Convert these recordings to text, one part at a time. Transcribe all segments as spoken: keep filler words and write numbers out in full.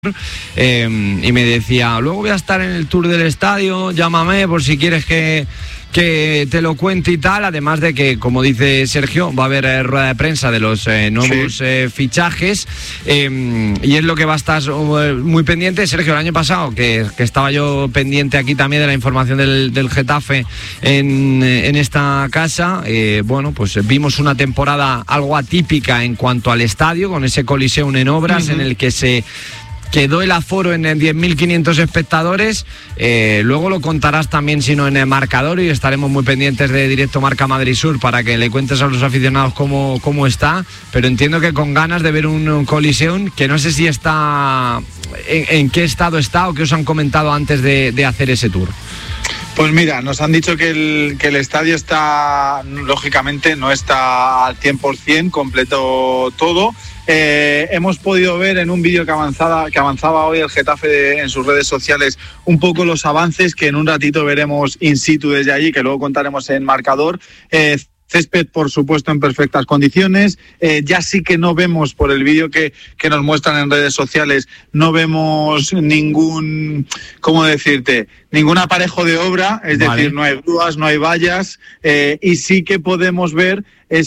Eh, y me decía, luego voy a estar en el tour del estadio, llámame por si quieres que, que te lo cuente y tal, además de que, como dice Sergio, va a haber eh, rueda de prensa de los eh, nuevos sí. eh, fichajes, eh, y es lo que va a estar muy pendiente. Sergio, el año pasado, que, que estaba yo pendiente aquí también de la información del, del Getafe en, en esta casa, eh, bueno, pues vimos una temporada algo atípica en cuanto al estadio, con ese Coliseum en obras, uh-huh. en el que se quedó el aforo en diez mil quinientos espectadores. Eh, luego lo contarás también, si no, en el marcador, y estaremos muy pendientes de Directo Marca Madrid Sur para que le cuentes a los aficionados cómo, cómo está, pero entiendo que con ganas de ver un, un Coliseum que no sé si está en, en qué estado está o qué os han comentado antes de, de hacer ese tour. Pues mira, nos han dicho que el, que el estadio está, lógicamente, no está al cien por ciento completo todo. Eh, hemos podido ver en un vídeo que avanzaba, que avanzaba hoy el Getafe de, en sus redes sociales un poco los avances que en un ratito veremos in situ desde allí, que luego contaremos en marcador. Eh, Césped, por supuesto, en perfectas condiciones. Eh, ya sí que no vemos, por el vídeo que, que nos muestran en redes sociales, no vemos ningún, ¿cómo decirte? Ningún aparejo de obra, es vale. decir, no hay grúas, no hay vallas, eh, y sí que podemos ver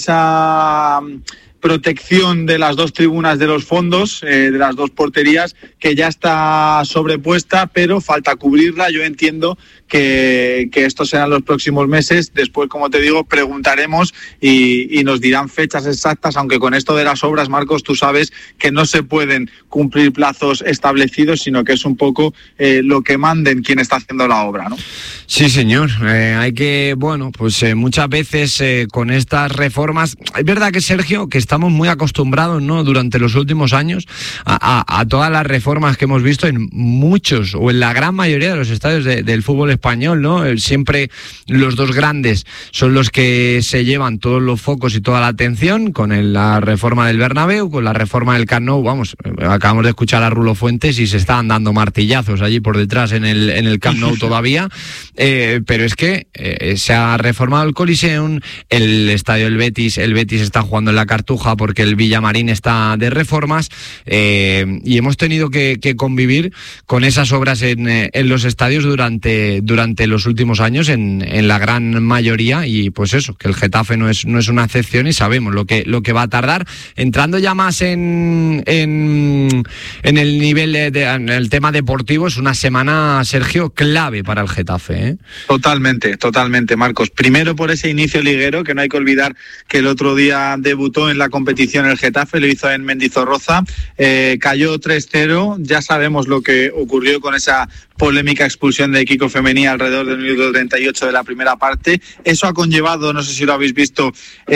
esa protección de las dos tribunas de los fondos, eh, de las dos porterías, que ya está sobrepuesta, pero falta cubrirla. Yo entiendo que, que estos serán los próximos meses. Después, como te digo, preguntaremos y, y nos dirán fechas exactas, aunque con esto de las obras, Marcos, tú sabes que no se pueden cumplir plazos establecidos, sino que es un poco eh, lo que manden quien está haciendo la obra, ¿no? Sí, señor. Eh, hay que, bueno, pues eh, muchas veces eh, con estas reformas, es verdad que, Sergio, que estamos muy acostumbrados, ¿no?, durante los últimos años a, a, a todas las reformas que hemos visto en muchos o en la gran mayoría de los estadios de, del fútbol español, ¿no? Siempre los dos grandes son los que se llevan todos los focos y toda la atención, con el, la reforma del Bernabéu, con la reforma del Camp Nou. Vamos, acabamos de escuchar a Rulo Fuentes y se estaban dando martillazos allí por detrás en el, en el Camp Nou todavía. Eh, pero es que eh, se ha reformado el Coliseum, el estadio del Betis, el Betis está jugando en la Cartuja porque el Villamarín está de reformas, eh, y hemos tenido que, que convivir con esas obras en, en los estadios durante, durante los últimos años, en, en la gran mayoría, y pues eso, que el Getafe no es, no es una excepción y sabemos lo que, lo que va a tardar. Entrando ya más en, en, en el nivel, de, de, en el tema deportivo, es una semana, Sergio, clave para el Getafe, ¿eh? Totalmente, totalmente, Marcos. Primero por ese inicio liguero, que no hay que olvidar que el otro día debutó en la competición el Getafe, lo hizo en Mendizorroza, eh, cayó tres cero, ya sabemos lo que ocurrió con esa polémica expulsión de Kiko Femení alrededor del minuto treinta y ocho de la primera parte. Eso ha conllevado, no sé si lo habéis visto,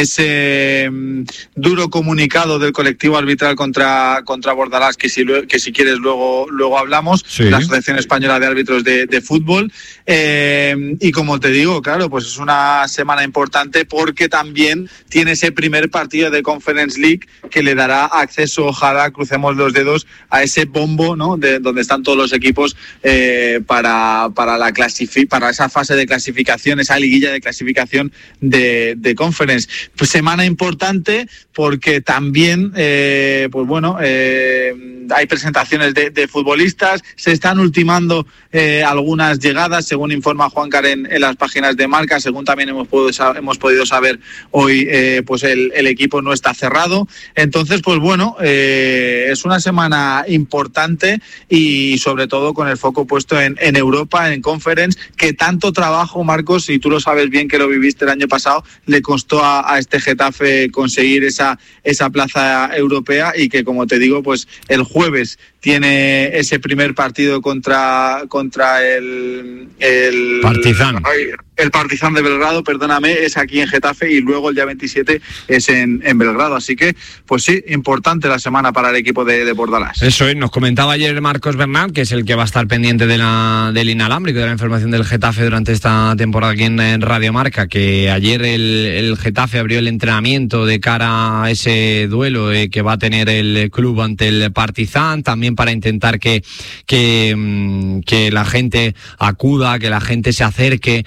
ese um, duro comunicado del colectivo arbitral contra, contra Bordalás, que si, que si quieres luego, luego hablamos, sí. La Asociación Española de Árbitros de, de Fútbol. Eh, y como te digo, claro, pues es una semana importante porque también tiene ese primer partido de Conference League que le dará acceso, ojalá crucemos los dedos, a ese bombo, ¿no?, de donde están todos los equipos eh, para, para, la clasifi- para esa fase de clasificación, esa liguilla de clasificación de, de Conference. Pues semana importante porque también, eh, pues bueno, eh, hay presentaciones de, de futbolistas, se están ultimando eh, algunas llegadas, según informa Juan Karen en las páginas de Marca, según también hemos podido, hemos podido saber hoy, eh, pues el, el equipo no está cerrado. Entonces, pues bueno, eh, es una semana importante y sobre todo con el foco puesto en, en Europa, en Conference, que tanto trabajo, Marcos, y tú lo sabes bien que lo viviste el año pasado, le costó a, a este Getafe conseguir esa, esa plaza europea, y que, como te digo, pues el jueves tiene ese primer partido contra, contra el, el Partizan. El Partizan de Belgrado, perdóname, es aquí en Getafe, y luego el día veintisiete es en, en Belgrado. Así que, pues sí, importante la semana para el equipo de, de Bordalás. Eso es, nos comentaba ayer Marcos Bernal, que es el que va a estar pendiente de la, del inalámbrico, de la información del Getafe durante esta temporada aquí en, en Radio Marca, que ayer el, el Getafe abrió el entrenamiento de cara a ese duelo eh, que va a tener el club ante el Partizan. También también para intentar que, que, que la gente acuda, que la gente se acerque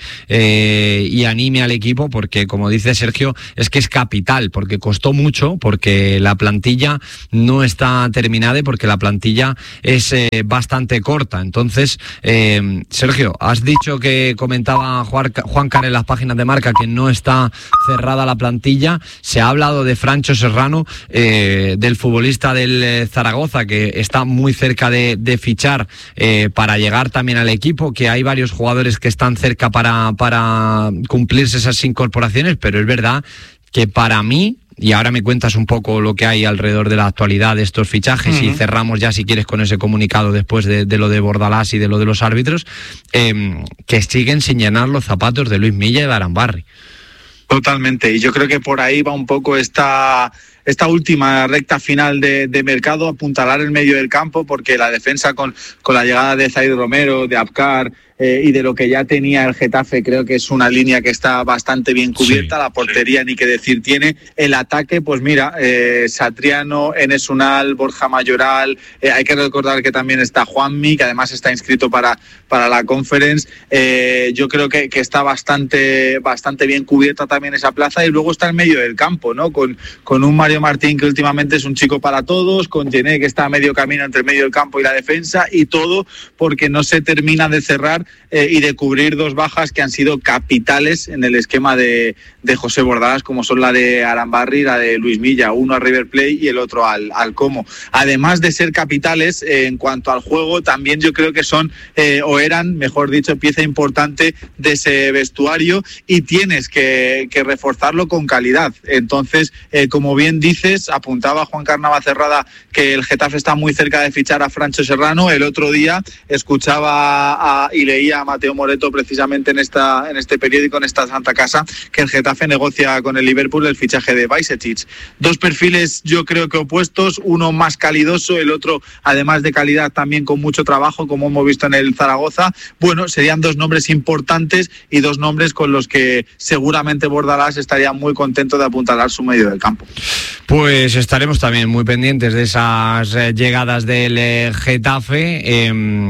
eh, y anime al equipo, porque como dice Sergio, es que es capital, porque costó mucho, porque la plantilla no está terminada y porque la plantilla es eh, bastante corta. Entonces, eh, Sergio, has dicho que comentaba Juan, Juan Car en las páginas de Marca que no está cerrada la plantilla. Se ha hablado de Francho Serrano, eh, del futbolista del eh, Zaragoza, que está muy cerca de, de fichar eh, para llegar también al equipo, que hay varios jugadores que están cerca para, para cumplirse esas incorporaciones, pero es verdad que para mí, y ahora me cuentas un poco lo que hay alrededor de la actualidad de estos fichajes, uh-huh. y cerramos ya, si quieres, con ese comunicado después de, de lo de Bordalás y de lo de los árbitros, eh, que siguen sin llenar los zapatos de Luis Milla y de Arambarri. Totalmente, y yo creo que por ahí va un poco esta... esta última recta final de, de mercado, apuntalar el medio del campo, porque la defensa con, con la llegada de Zaid Romero, de Abkar eh, y de lo que ya tenía el Getafe, creo que es una línea que está bastante bien cubierta. Sí, la portería, sí, ni qué decir tiene. El ataque, pues mira, eh, Satriano, Enes Unal, Borja Mayoral, eh, hay que recordar que también está Juanmi, que además está inscrito para, para la Conference. Eh, yo creo que, que está bastante, bastante bien cubierta también esa plaza, y luego está el medio del campo, ¿no? Con, con un Mario Martín, que últimamente es un chico para todos, con Gené, que está a medio camino entre el medio del campo y la defensa, y todo porque no se termina de cerrar eh, y de cubrir dos bajas que han sido capitales en el esquema de, de José Bordalás, como son la de Arambarri y la de Luis Milla, uno al River Plate y el otro al, al Como. Además de ser capitales eh, en cuanto al juego, también yo creo que son, eh, o eran, mejor dicho, pieza importante de ese vestuario, y tienes que, que reforzarlo con calidad. Entonces, eh, como bien dices, apuntaba Juan Carnava Cerrada que el Getafe está muy cerca de fichar a Francho Serrano. El otro día escuchaba a, y leía a Mateo Moreto precisamente en esta en este periódico, en esta Santa Casa, que el Getafe negocia con el Liverpool el fichaje de Bajcetic. Dos perfiles yo creo que opuestos, uno más calidoso, el otro además de calidad también con mucho trabajo, como hemos visto en el Zaragoza. Bueno, serían dos nombres importantes y dos nombres con los que seguramente Bordalás estaría muy contento de apuntalar su medio del campo. Pues estaremos también muy pendientes de esas eh, llegadas del eh, Getafe. Eh,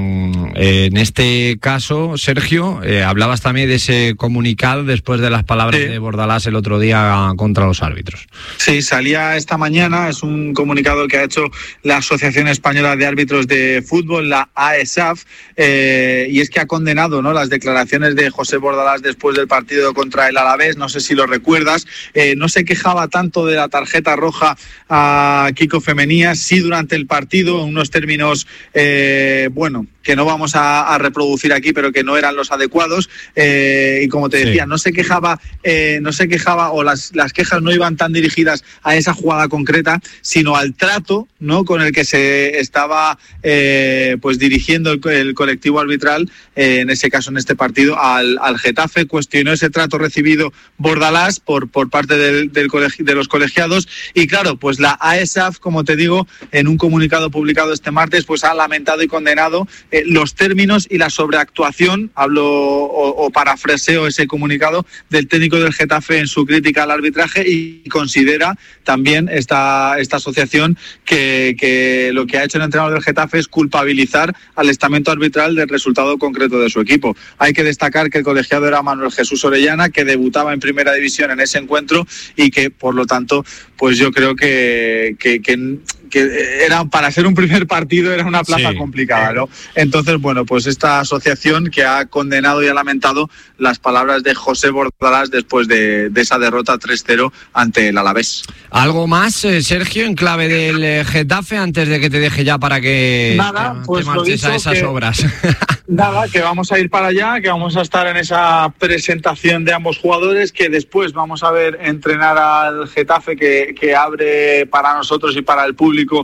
en este caso, Sergio, eh, hablabas también de ese comunicado después de las palabras sí. de Bordalás el otro día contra los árbitros. Sí, salía esta mañana, es un comunicado que ha hecho la Asociación Española de Árbitros de Fútbol, la A E S A F, eh, y es que ha condenado, ¿no?, las declaraciones de José Bordalás después del partido contra el Alavés. No sé si lo recuerdas, eh, no se quejaba tanto de la tarjeta roja a Kiko Femenías, sí durante el partido, en unos términos, eh, bueno, que no vamos a, a reproducir aquí, pero que no eran los adecuados, eh, y como te decía, sí. no se quejaba, eh, no se quejaba, o las, las quejas no iban tan dirigidas a esa jugada concreta, sino al trato, ¿no?, con el que se estaba eh, pues dirigiendo el, el colectivo arbitral, eh, en ese caso, en este partido, al, al Getafe. Cuestionó ese trato recibido Bordalás por, por parte del, del colegi- de los colegiados, y claro, pues la A E S A F, como te digo, en un comunicado publicado este martes, pues ha lamentado y condenado eh, los términos y la sobreactuación, hablo o, o parafraseo ese comunicado, del técnico del Getafe en su crítica al arbitraje, y considera también esta, esta asociación que, que lo que ha hecho el entrenador del Getafe es culpabilizar al estamento arbitral del resultado concreto de su equipo. Hay que destacar que el colegiado era Manuel Jesús Orellana, que debutaba en primera división en ese encuentro, y que por lo tanto, pues yo creo que, que, que, que era, para ser un primer partido, era una plaza sí. complicada, ¿no? Entonces, bueno, pues esta asociación que ha condenado y ha lamentado las palabras de José Bordalás después de, de esa derrota tres cero ante el Alavés. ¿Algo más, eh, Sergio, en clave del eh, Getafe, antes de que te deje ya para que nada, te, pues te marches a esas que, obras? Nada, que vamos a ir para allá, que vamos a estar en esa presentación de ambos jugadores, que después vamos a ver entrenar al Getafe, que, que abre para nosotros y para el público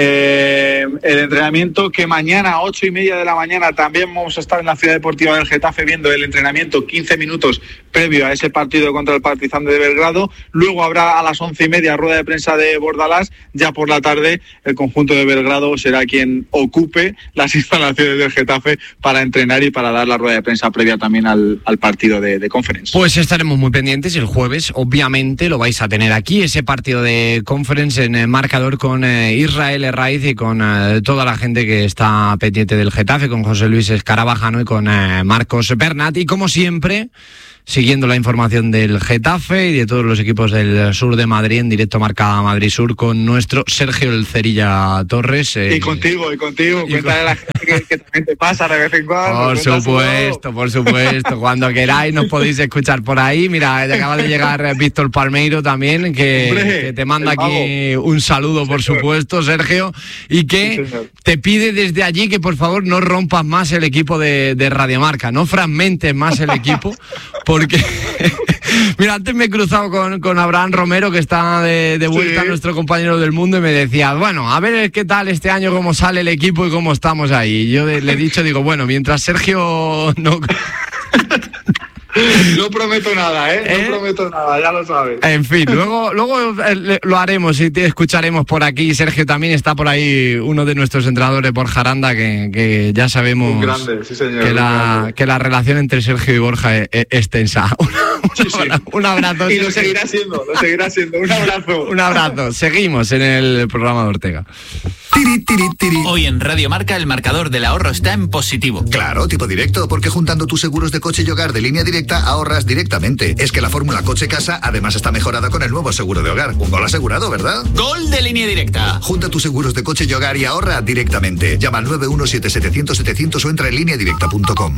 Eh, el entrenamiento, que mañana a ocho y media de la mañana también vamos a estar en la Ciudad Deportiva del Getafe viendo el entrenamiento, quince minutos previo a ese partido contra el Partizan de Belgrado. Luego habrá a las once y media rueda de prensa de Bordalás. Ya por la tarde el conjunto de Belgrado será quien ocupe las instalaciones del Getafe para entrenar y para dar la rueda de prensa previa también al, al partido de, de Conference. Pues estaremos muy pendientes el jueves, obviamente lo vais a tener aquí, ese partido de Conference en el marcador con eh, Israel L Raíz y con eh, toda la gente que está pendiente del Getafe, con José Luis Escarabajano y con eh, Marcos Bernat. Y como siempre, siguiendo la información del Getafe y de todos los equipos del sur de Madrid, en directo Marca Madrid Sur, con nuestro Sergio El Cerilla Torres. Eh, y contigo, y contigo. Y Cuéntale con... a la gente que, que también te pasa de vez en cuando. Por supuesto, por supuesto. Cuando queráis nos podéis escuchar por ahí. Mira, acaba de llegar Víctor Palmeiro también, que, Hombre, que te manda aquí un saludo, por señor. supuesto, Sergio, y que sí, te pide desde allí que por favor no rompas más el equipo de, de Radio Marca, no fragmentes más el equipo. Porque, mira, antes me he cruzado con, con Abraham Romero, que está de, de vuelta, sí. nuestro compañero del mundo, y me decía, bueno, a ver qué tal este año, cómo sale el equipo y cómo estamos ahí. Y yo le he dicho, digo, bueno, mientras Sergio no... No prometo nada, ¿eh? No ¿Eh? prometo nada, ya lo sabes. En fin, luego, luego lo haremos y te escucharemos por aquí. Sergio también está por ahí, uno de nuestros entrenadores, Borja Aranda, que, que ya sabemos un grande, sí, señor, que, la, que la relación entre Sergio y Borja es, es, es tensa. Un, sí, sí. un abrazo. Y lo seguirá siendo, lo seguirá siendo. Un abrazo. Un abrazo. Seguimos en el programa de Ortega. Tiri, tiri, tiri. Hoy en Radio Marca el marcador del ahorro está en positivo. Claro, tipo directo, porque juntando tus seguros de coche y hogar de Línea Directa ahorras directamente. Es que la fórmula coche-casa además está mejorada con el nuevo seguro de hogar. Un gol asegurado, ¿verdad? ¡Gol de Línea Directa! Junta tus seguros de coche y hogar y ahorra directamente. Llama al nueve uno siete siete cero cero siete cero cero o entra en línea directa punto com.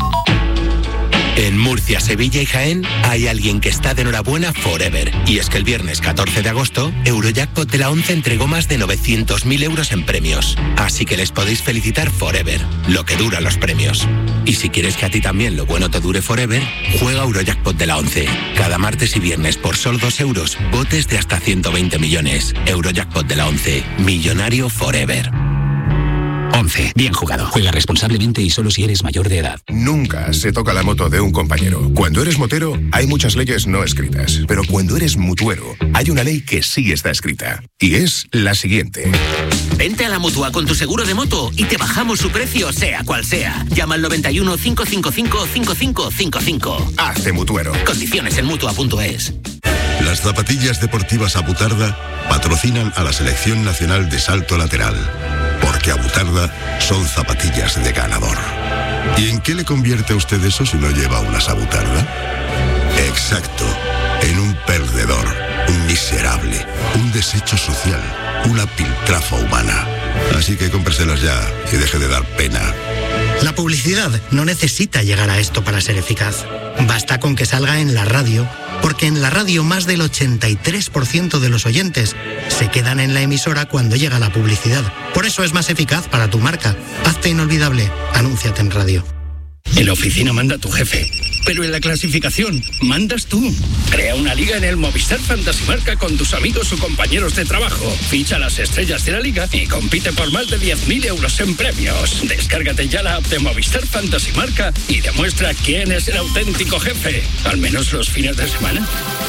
En Murcia, Sevilla y Jaén hay alguien que está de enhorabuena forever. Y es que el viernes catorce de agosto, Eurojackpot de la once entregó más de novecientos mil euros en premios. Así que les podéis felicitar forever, lo que dura los premios. Y si quieres que a ti también lo bueno te dure forever, juega Eurojackpot de la once. Cada martes y viernes por solo dos euros, botes de hasta ciento veinte millones. Eurojackpot de la once, millonario forever. once. Bien jugado. Juega responsablemente y solo si eres mayor de edad. Nunca se toca la moto de un compañero. Cuando eres motero, hay muchas leyes no escritas. Pero cuando eres mutuero, hay una ley que sí está escrita. Y es la siguiente. Vente a la Mutua con tu seguro de moto y te bajamos su precio, sea cual sea. Llama al noventa y uno, cinco cinco cinco, cinco cinco cinco cinco. Hazte mutuero. Condiciones en mutua punto es. Las zapatillas deportivas Abutarda patrocinan a la Selección Nacional de Salto Lateral. Porque Abutarda son zapatillas de ganador. ¿Y en qué le convierte a usted eso si no lleva unas Abutarda? Exacto, en un perdedor, un miserable, un desecho social, una piltrafa humana. Así que cómpreselas ya y deje de dar pena. La publicidad no necesita llegar a esto para ser eficaz. Basta con que salga en la radio, porque en la radio más del ochenta y tres por ciento de los oyentes se quedan en la emisora cuando llega la publicidad. Por eso es más eficaz para tu marca. Hazte inolvidable. Anúnciate en radio. En la oficina manda tu jefe, pero en la clasificación mandas tú. Crea una liga en el Movistar Fantasy Marca con tus amigos o compañeros de trabajo. Ficha las estrellas de la liga y compite por más de diez mil euros en premios. Descárgate ya la app de Movistar Fantasy Marca y demuestra quién es el auténtico jefe, al menos los fines de semana.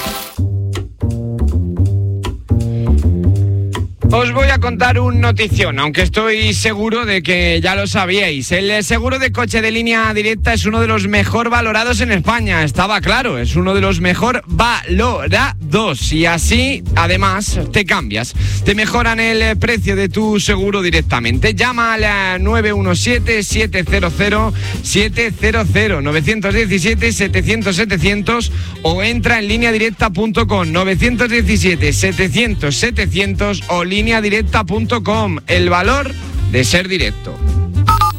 Os voy a contar un notición, aunque estoy seguro de que ya lo sabíais. El seguro de coche de Línea Directa es uno de los mejor valorados en España, estaba claro, es uno de los mejor valorados. Y así, además, te cambias. Te mejoran el precio de tu seguro directamente. Llama al nueve uno siete, siete cero cero, siete cero cero, nueve uno siete, setecientos, setecientos o entra en línea directa punto com, nueve uno siete, setecientos, setecientos o línea directa punto com. El valor de ser directo.